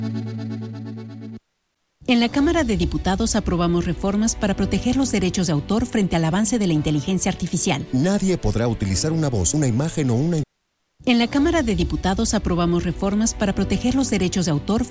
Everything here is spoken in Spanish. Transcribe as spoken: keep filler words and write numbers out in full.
En la Cámara de Diputados aprobamos reformas para proteger los derechos de autor frente al avance de la inteligencia artificial. Nadie podrá utilizar una voz, una imagen o una... En la Cámara de Diputados aprobamos reformas para proteger los derechos de autor